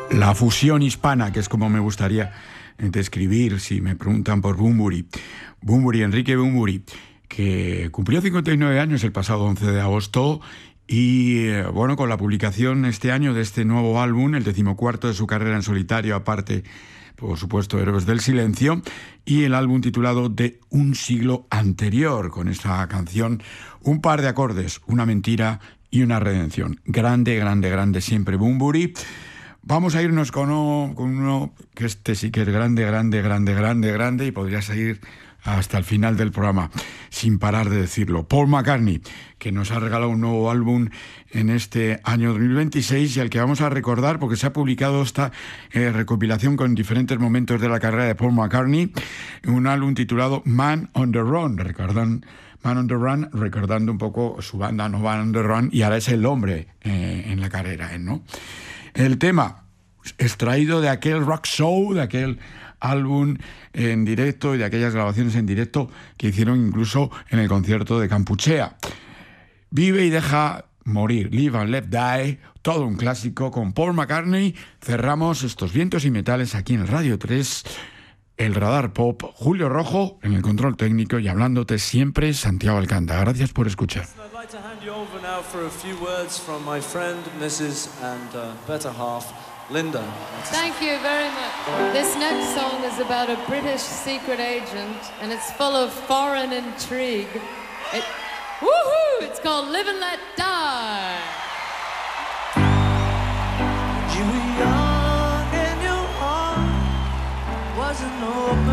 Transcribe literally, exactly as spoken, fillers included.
La fusión hispana, que es como me gustaría describir si me preguntan por Bunbury. Bunbury, Enrique Bunbury, que cumplió cincuenta y nueve años el pasado once de agosto y, bueno, con la publicación este año de este nuevo álbum, el decimocuarto de su carrera en solitario, aparte, por supuesto, Héroes del Silencio, y el álbum titulado De un siglo anterior, con esta canción, un par de acordes, una mentira y una redención. Grande, grande, grande siempre Bunbury. Vamos a irnos con uno, con uno que este sí que es grande, grande, grande, grande, grande y podría seguir hasta el final del programa sin parar de decirlo. Paul McCartney, que nos ha regalado un nuevo álbum en este año dos mil veintiséis y al que vamos a recordar porque se ha publicado esta eh, recopilación con diferentes momentos de la carrera de Paul McCartney, un álbum titulado Man on the Run, recordan, Man on the Run, recordando un poco su banda No Man on the Run, y ahora es el hombre eh, en la carrera, ¿no? El tema extraído de aquel rock show, de aquel álbum en directo y de aquellas grabaciones en directo que hicieron incluso en el concierto de Campuchea. Vive y deja morir, Live and Let Die, todo un clásico con Paul McCartney. Cerramos estos vientos y metales aquí en el Radio tres, el Radar Pop. Julio Rojo en el control técnico y hablándote siempre Santiago Alcántara. Gracias por escuchar. To hand you over now for a few words from my friend, Missus and uh, better half, Linda. Thank you very much. This next song is about a British secret agent, and it's full of foreign intrigue. It, woohoo! It's called Live and Let Die.